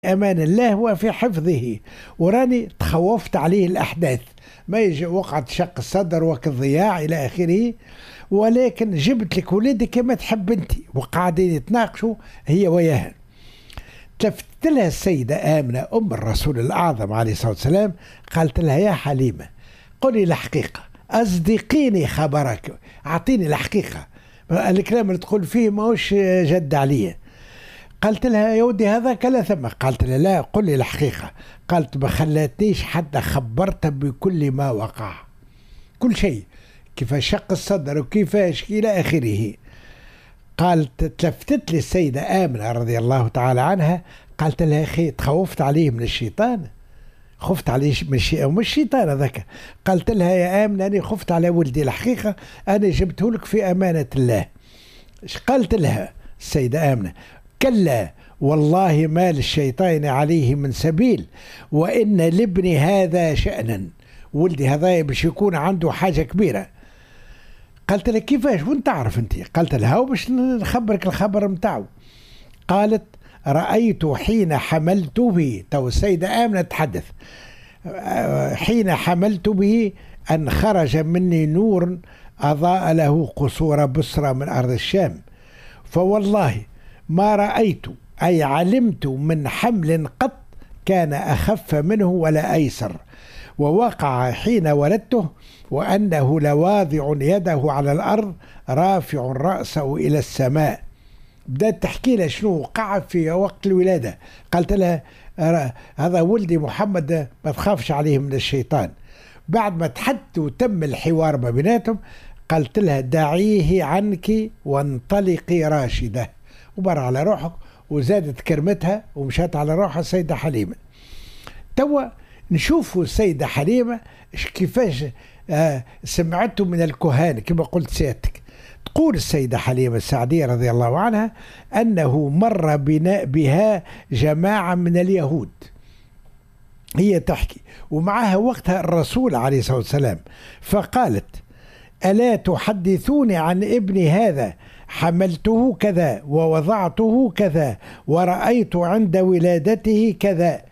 أمان الله وفي حفظه. وراني تخوفت عليه الأحداث، ما يجي وقعت شق الصدر وكالضياع إلى آخره، ولكن جبت لك ولدي كما تحب أنت، وقاعدين يتناقشوا هي وياها. تلفت لها السيدة آمنة أم الرسول الأعظم عليه الصلاة والسلام، قالت لها: يا حليمة، قولي الحقيقة، أصدقيني خبرك، أعطيني الحقيقة، الكلام اللي تقول فيه ماهوش جد عليا. قالت لها: يا ودي هذا كلا ثم. قالت لها: لا، قل لي الحقيقة. قالت: ما خلاتنيش حتى خبرت بكل ما وقع، كل شيء، كيفاش شق الصدر وكيفاش إلى آخره. قالت: تلفتت لي السيدة آمنة رضي الله تعالى عنها، قالت لها: أخي، تخوفت عليه من الشيطان، خفت عليه من الشيطان هذاك. قالت لها: يا آمنة، أنا خفت على ولدي، الحقيقة أنا جبته لك في أمانة الله. قالت لها السيدة آمنة: كلا والله ما للشيطان عليه من سبيل، وإن لابني هذا شأنا، ولدي هذا باش يكون عنده حاجة كبيرة. قالت لها: كيفاش وانت تعرف انت؟ قالت لها: باش نخبرك الخبر متاعه. قالت: رأيت حين حملت به، تو السيدة آمنة تحدث، حين حملت به أن خرج مني نور أضاء له قصور بصرى من أرض الشام، فوالله ما رأيت أي علمت من حمل قط كان أخف منه ولا أيسر، ووقع حين ولدته وأنه لواضع يده على الأرض رافع رأسه إلى السماء. بدأت تحكي لها شنو وقع في وقت الولادة. قالت لها: هذا ولدي محمد، ما تخافش عليه من الشيطان. بعد ما تحدث وتم الحوار ما بيناتهم، قالت لها: دعيه عنك وانطلقي راشدة، وبر على روحك، وزادت كرمتها ومشات على روحها السيدة حليمة. توا نشوفوا السيدة حليمة كيفاش سمعته من الكهان كما قلت سيادتك. تقول السيدة حليمة السعدية رضي الله عنها أنه مر بها جماعة من اليهود، هي تحكي، ومعها وقتها الرسول عليه الصلاة والسلام، فقالت: ألا تحدثوني عن ابني هذا، حملته كذا ووضعته كذا ورأيت عند ولادته كذا.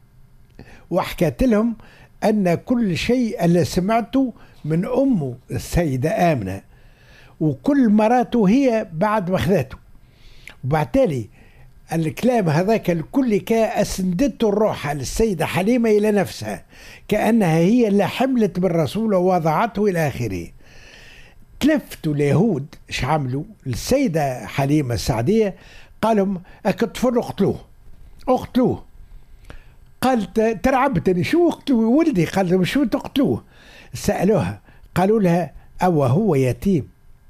وحكت لهم أن كل شيء اللي سمعته من أمه السيدة آمنة، وكل مراته هي بعد ما أخذته. وبعتالي الكلام هذاك الكل أسندته الروح للسيدة حليمة إلى نفسها، كأنها هي اللي حملت بالرسول ووضعته إلى آخره. تلفتوا اليهود ايش عملوا السيدة حليمة السعدية؟ قالوا: الطفل اقتلوه. قالت: ترعبتني، شو اقتلوه ولدي؟ قالت لهم: شو تقتلوه؟ سألوها، قالوا لها: أو هو يتيم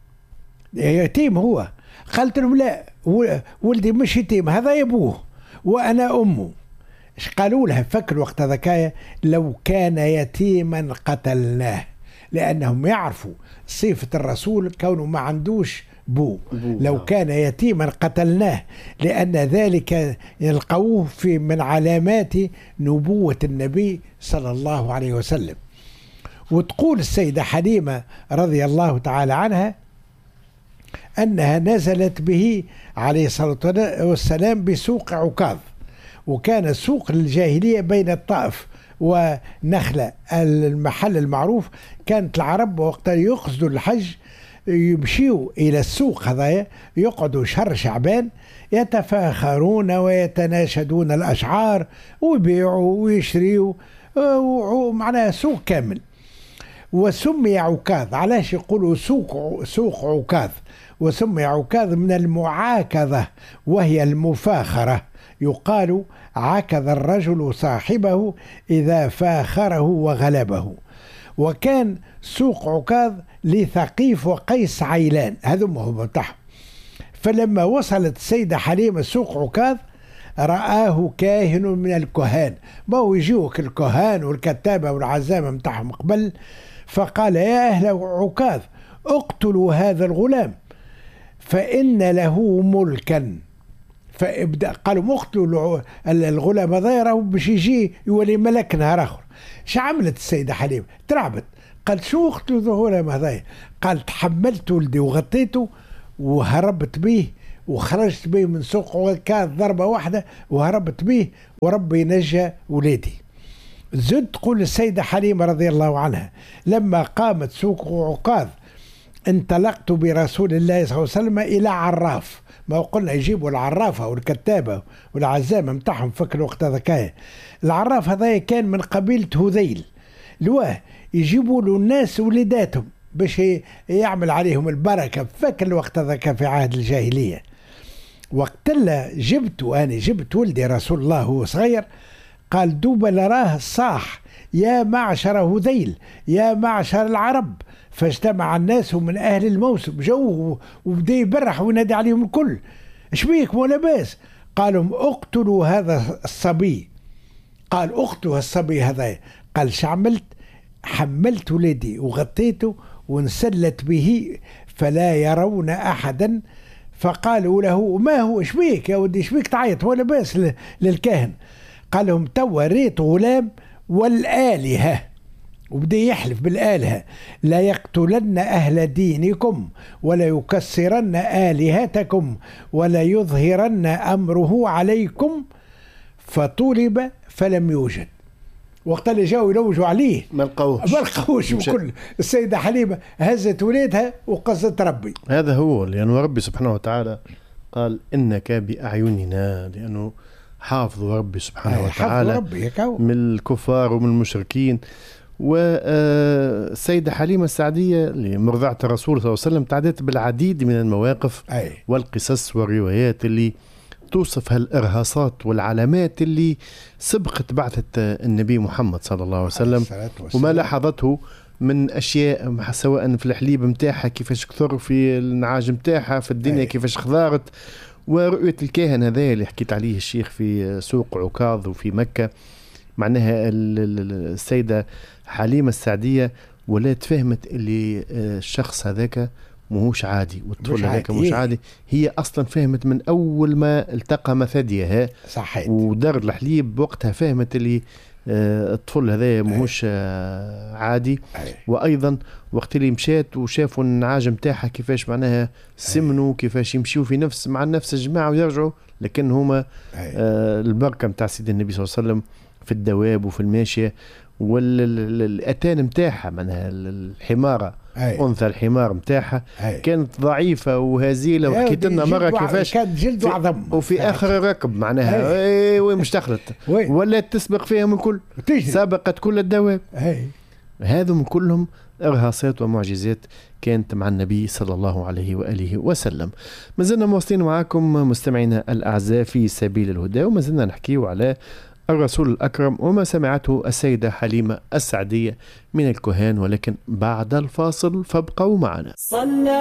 هو؟ قالت لهم: لا، ولدي مش يتيم، هذا يبوه وأنا أمه. ايش قالوا لها؟ فكر وقت ذكايا: لو كان يتيما قتلناه، لأنهم يعرفوا صفة الرسول كونه ما عندوش بو. لو كان يتيما قتلناه، لأن ذلك يلقوه في من علامات نبوة النبي صلى الله عليه وسلم. وتقول السيدة حليمة رضي الله تعالى عنها أنها نزلت به عليه الصلاة والسلام بسوق عكاظ، وكان سوق للجاهلية بين الطائف ونخلة، المحل المعروف. كانت العرب وقتها يقصدوا الحج يمشيوا إلى السوق هذايا، يقعدوا شهر شعبان يتفاخرون ويتناشدون الأشعار ويبيعوا ويشتريوا، معناها سوق كامل. وسمي عكاظ، علاش يقولوا سوق عكاظ؟ وسمي عكاظ من المعاكظة، وهي المفاخرة. يقال: عكظ الرجل صاحبه إذا فاخره وغلبه. وكان سوق عكاظ لثقيف وقيس عيلان، هذم هم بتاعهم. فلما وصلت السيدة حليمة سوق عكاظ رآه كاهن من الكهان، ما هو يجيوك الكهان والكتابة والعزامة متاعهم قبل. فقال: يا أهل عكاظ، اقتلوا هذا الغلام فإن له ملكا. فابدا قالوا: مقتلوا الغلام هذا راهو باش يجي يولي ملك نهار اخر. اش عملت السيده حليمه؟ ترعبت، قالت: شو اقتلوا الغلام هذا؟ قالت: حملت ولدي وغطيته وهربت به وخرجت به من سوق عكاظ ضربة واحدة وهربت به وربي نجى ولادي. زد تقول السيدة حليمة رضي الله عنها لما قامت سوق عكاظ انطلقت برسول الله صلى الله عليه وسلم إلى عراف. ما قلنا يجيبوا العرافة والكتابة والعزامة متاعهم فك الوقت هذاك. العراف هذا كان من قبيلة هذيل، لواه يجيبوا له الناس ولداتهم باش يعمل عليهم البركة فك الوقت هذاك في عهد الجاهلية. وقت اللي جبت ولدي رسول الله هو صغير، قال دوبا لراه صاح يا معشر هذيل يا معشر العرب، فاجتمع الناس من أهل الموسم جو وبدأ يبرح وينادي عليهم الكل. ايش بيك مو لاباس؟ قالوا اقتلوا هذا الصبي. قال اقتلوا الصبي هذا. قال شعملت؟ حملت ولدي وغطيته وانسلت به فلا يرون أحدا. فقالوا له ما هو ايش بيك يا ودي ايش بيك تعيط ولا باس للكاهن؟ قال لهم توا ريت غلام والآلهة، وبدأ يحلف بالآلهة لا يقتلن أهل دينكم ولا يكسرن آلهتكم ولا يظهرن أمره عليكم. فطولب فلم يوجد. وقت اللي جاوا يلوجوا عليه ما لقوش وكل. السيدة حليمة هزت ولادها وقصت ربي. هذا هو لأنه ربي سبحانه وتعالى قال إنك بأعيننا، لأنه حافظ ربي سبحانه وتعالى من الكفار ومن المشركين. والسيدة حليمة السعدية لمرضعة الرسول صلى الله عليه وسلم تعدت بالعديد من المواقف والقصص والروايات اللي توصف هالإرهاصات والعلامات اللي سبقت بعثة النبي محمد صلى الله عليه وسلم، وما لاحظته من أشياء سواء في الحليب متاعها كيفاش كثر، في النعاج متاعها، في الدنيا كيفاش خضارت، ورؤية الكاهن هذا اللي حكيت عليه الشيخ في سوق عكاظ وفي مكة. معناها السيدة حليمة السعدية ولا تفهمت اللي الشخص هذاك مهوش عادي والطفل هذاك مش عادي. هي أصلا فهمت من أول ما التقى ثديها صحيح ودار الحليب وقتها فهمت اللي الطفل هذا مهوش عادي. وأيضا وقت اللي مشات وشافوا النعاج متاعها كيفاش معناها سمنوا كيفاش يمشيوا في نفس الجماعة ويرجعوا، لكن هما البركة متاع سيد النبي صلى الله عليه وسلم في الدواب وفي الماشية. والأتان متاعها منها الحمارة أنثى الحمار متاعها كانت ضعيفة وهزيلة، وحكيت لنا مرة كيفاش كان جلد وعظم وفي آخر الركب معناها وين مش دخلت ولا تسبق فيهم الكل، سابقت كل الدواب. هذا من كلهم إرهاصات ومعجزات كانت مع النبي صلى الله عليه وآله وسلم. ما زلنا مواصلين معكم مستمعينا الأعزاء في سبيل الهدى، وما زلنا نحكيه على الرسول الأكرم وما سمعته السيدة حليمة السعدية من الكهان، ولكن بعد الفاصل فابقوا معنا.